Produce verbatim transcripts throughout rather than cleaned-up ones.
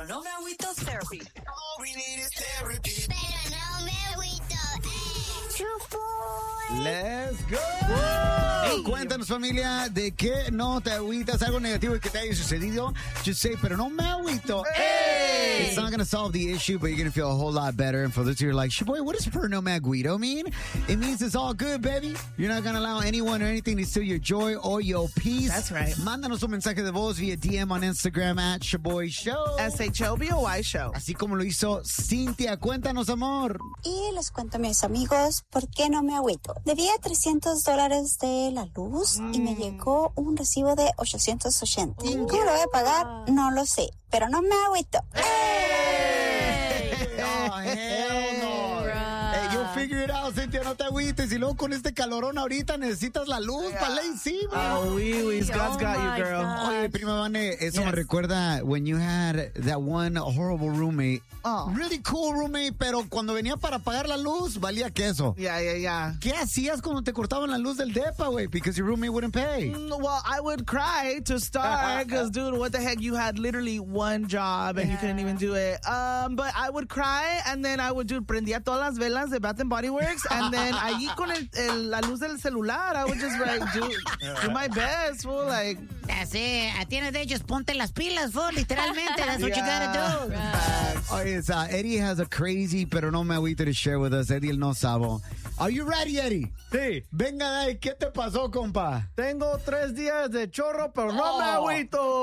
no me agüito therapy. All we need is therapy. Pero no me agüito. Let's go. Hey, cuéntanos, familia, de qué no te agüitas, algo negativo que te haya sucedido. Just say, pero no me agüito. Hey. It's not going to solve the issue, but you're going to feel a whole lot better. And for those of you who are like, boy, what does pero no me agüito mean? It means it's all good, baby. You're not going to allow anyone or anything to steal your joy or your peace. That's right. Mándanos un mensaje de voz via D M on Instagram at Shaboy Show. S H O B O Y Show. Así como lo hizo Cintia. Cuéntanos, amor. Y les cuento a mis amigos por qué no me agüito. Debía trescientos dólares de la luz mm. y me llegó un recibo de ochocientos ochenta. ¿Cómo lo voy a pagar? No lo sé, pero no me agüito. ¡Hey! Oh, hell no. Hey, you'll figure it out, Cintia, no te agüites. Y luego con este calorón ahorita necesitas la luz yeah. para la encima. Oh, oui, oui. God's got you, girl. God. Oye, prima Vane, eso yes. me recuerda when you had that one horrible roommate. Oh. Really cool roommate, pero cuando venía para pagar la luz, valía queso. Yeah, yeah, yeah. ¿Qué hacías cuando te cortaban la luz del depa, güey? Because your roommate wouldn't pay. Mm, well, I would cry to start, because, dude, what the heck? You had literally one job, and yeah. you couldn't even do it. Um, but I would cry, and then I would, dude, prendía todas las velas de Bath and Body Works, and then allí con el, el, la luz del celular, I would just, like, do, do my best, fool, like... That's it. At the end of the day, just ponte las pilas, fool, literalmente. That's what yeah. you gotta do. Right. Oh, yes, uh, Eddie has a crazy, pero no me agüito to share with us. Eddie el no sabo. Are you ready, Eddie? Sí. Venga de ahí, ¿qué te pasó, compa? Tengo tres días de chorro, pero no oh. me agüito.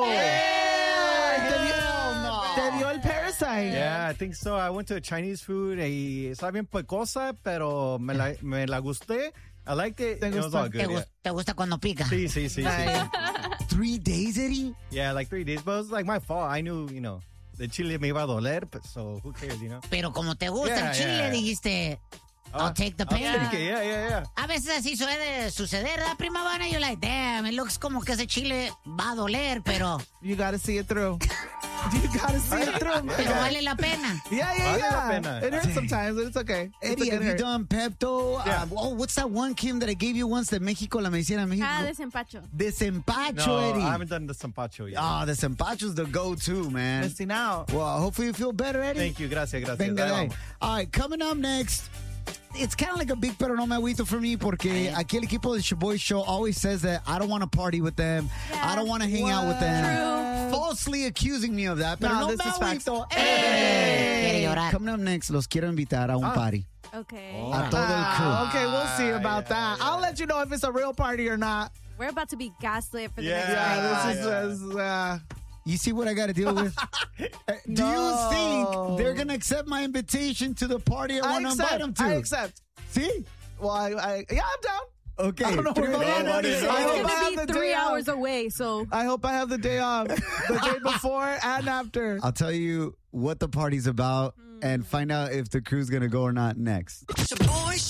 Hey. Te, dio, no. te dio el parasite. Yeah, I think so. I went to Chinese food y estaba bien picosa, pero me la, me la gusté. I liked it. It was all good. ¿Te, yeah. ¿Te gusta cuando pica? Sí, sí, sí. sí. Three days, Eddie? Yeah, like three days. But it was like my fault. I knew, you know, the chile me iba a doler, so who cares, you know? Pero como te gusta yeah, el chile, yeah. dijiste... I'll take the pain. Yeah, yeah, yeah. A veces así suele suceder, ¿verdad, prima Vana? You're like, damn, it looks como que ese chile va a doler, pero... You gotta see it through. You gotta see it through. Pero vale la pena. Yeah, yeah, vale yeah. La pena. It hurts sometimes, but it's okay. Eddie, it's have you hurt. done Pepto? Yeah. Uh, oh, what's that one, Kim, that I gave you once de México, la medicina de México? Ah, desempacho. Desempacho, no, Eddie. I haven't done the desempacho yet. Oh, desempacho's the go-to, man. Missing out. Well, hopefully you feel better, Eddie. Thank you, gracias, gracias. Venga, all right, coming up next... It's kind of like a big pero no me agüito for me porque aquí el equipo del Shaboy Show always says that I don't want to party with them. Yeah. I don't want to hang what? out with them. True. Falsely accusing me of that. Pero no, no this me is agüito. Hey. Hey. Coming up next, los quiero invitar a un ah. party. Okay. Oh. A todo el crew. Ah, okay, we'll see about yeah. that. I'll let you know if it's a real party or not. We're about to be gaslit for the yeah. next Yeah, night. this is... Yeah. This is uh, You see what I got to deal with? uh, do no. you think they're going to accept my invitation to the party I, I want to invite them to? I accept. See? Well, I, I yeah, I'm down. Okay. I don't know where Prima we're Vana going. is- It's I hope going I have to the be three day hours off. away, so... I hope I have the day off. The day before and after. I'll tell you what the party's about and find out if the crew's going to go or not next. Shaboy